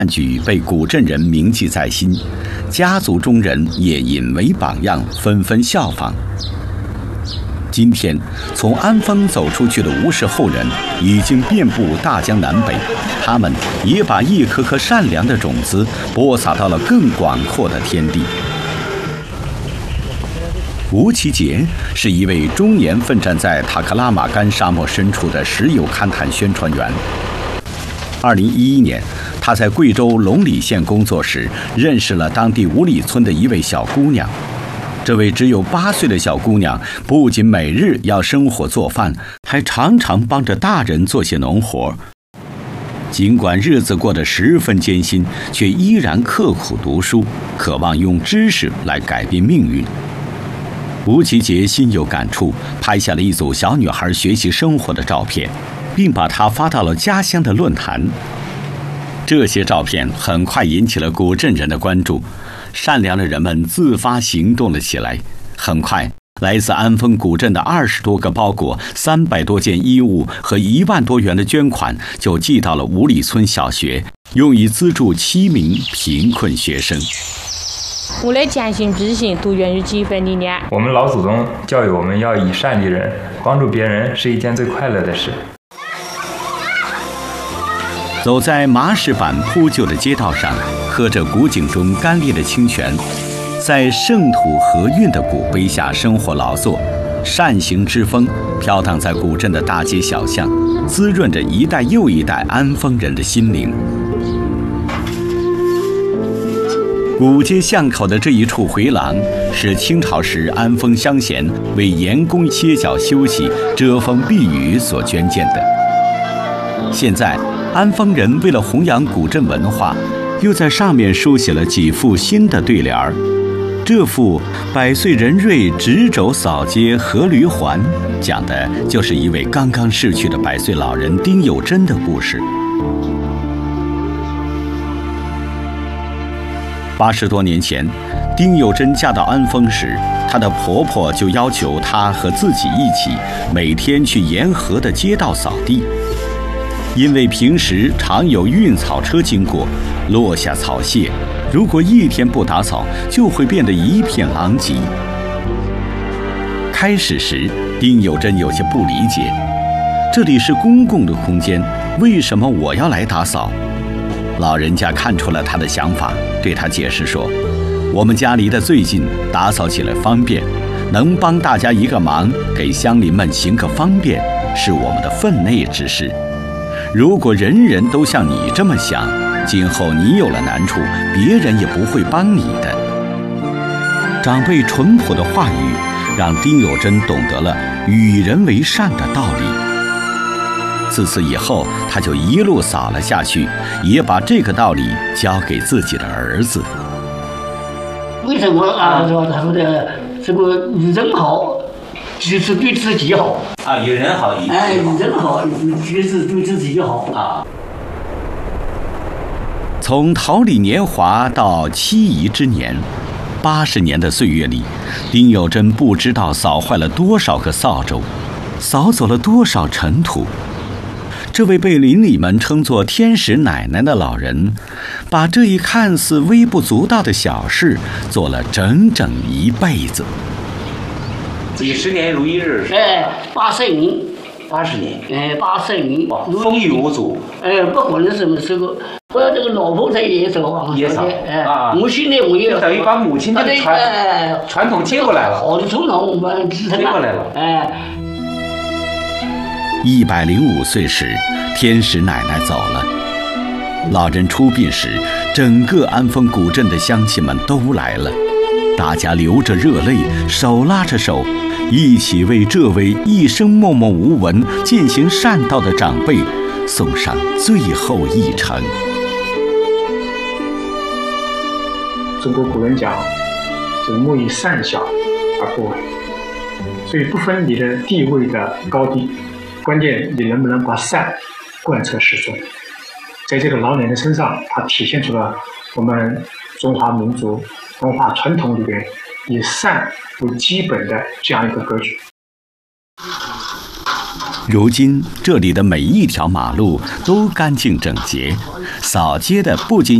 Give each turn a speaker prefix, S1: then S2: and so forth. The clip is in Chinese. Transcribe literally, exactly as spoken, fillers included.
S1: 举被古镇人铭记在心，家族中人也引为榜样，纷纷效仿。今天，从安丰走出去的吴氏后人已经遍布大江南北，他们也把一颗颗善良的种子播撒到了更广阔的天地。吴其杰是一位终年奋战在塔克拉玛干沙漠深处的石油勘探宣传员。二零一一年，他在贵州龙里县工作时，认识了当地五里村的一位小姑娘。这位只有八岁的小姑娘，不仅每日要生火做饭，还常常帮着大人做些农活。尽管日子过得十分艰辛，却依然刻苦读书，渴望用知识来改变命运。吴其杰心有感触，拍下了一组小女孩学习生活的照片，并把它发到了家乡的论坛。这些照片很快引起了古镇人的关注，善良的人们自发行动了起来。很快，来自安丰古镇的二十多个包裹、三百多件衣物和一万多元的捐款就寄到了五里村小学，用以资助七名贫困学生。
S2: 我的坚信之心都源于几份理念。
S3: 我们老祖宗教育我们要以善利人，帮助别人是一件最快乐的事。
S1: 走在麻石板铺就的街道上，喝着古井中干裂的清泉，在圣土和韵的古碑下生活劳作，善行之风飘荡在古镇的大街小巷，滋润着一代又一代安丰人的心灵。古街巷口的这一处回廊，是清朝时安丰乡贤为盐工歇脚休息、遮风避雨所捐建的。现在，安丰人为了弘扬古镇文化，又在上面书写了几副新的对联儿。这副“百岁人瑞执肘扫街阖闾还”讲的就是一位刚刚逝去的百岁老人丁有贞的故事。八十多年前，丁有贞嫁到安丰时，她的婆婆就要求她和自己一起每天去沿河的街道扫地。因为平时常有运草车经过，落下草屑，如果一天不打扫，就会变得一片狼藉。开始时，丁有贞有些不理解，这里是公共的空间，为什么我要来打扫？老人家看出了他的想法，对他解释说，我们家离得最近，打扫起来方便，能帮大家一个忙，给乡邻们行个方便，是我们的分内之事。如果人人都像你这么想，今后你有了难处，别人也不会帮你的。长辈淳朴的话语，让丁有贞懂得了与人为善的道理。自此以后，他就一路扫了下去，也把这个道理教给自己的儿子。
S4: 为什么啊？说他说的这个与人好，就是对自己好
S1: 啊，与人好，与
S4: 哎，与人好，就是对自己好啊。
S1: 从桃李年华到妻姨之年，八十年的岁月里，丁有贞不知道扫坏了多少个扫帚，扫走了多少尘土。这位被邻里们称作天使奶奶的老人，把这一看似微不足道的小事做了整整一辈子。
S5: 几十年如一日。
S4: 哎，八十年，
S5: 八十年。
S4: 哎，八十年，
S5: 风雨无阻。
S4: 哎，不管是什么时候，我这个老婆她也扫啊，
S5: 也扫。
S4: 哎，
S5: 啊，
S4: 我现在我也
S5: 等于把母亲的传、哎、传统接过来了。
S4: 好的传统我们继承
S5: 接过来了。
S4: 哎。
S1: 一百零五岁时，天使奶奶走了。老人出殡时，整个安丰古镇的乡亲们都来了，大家流着热泪，手拉着手，一起为这位一生默默无闻、践行善道的长辈送上最后一程。
S6: 中国古人讲，这莫以善小而不为，所以不分你的地位的高低。关键你能不能把善贯彻始终。在这个老奶奶身上，它体现出了我们中华民族文化传统里边以善为基本的这样一个格局。
S1: 如今这里的每一条马路都干净整洁，扫街的不仅